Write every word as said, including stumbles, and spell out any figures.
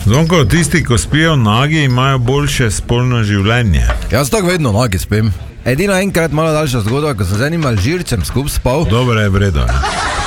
Zvonko, tisti, ko spijo nagi, imajo boljše spolno življenje. Jaz tako vedno nagi spim. Edino enkrat malo daljša zgodba, ko sem z enim Alžircem skup spal. Dobro je vredo.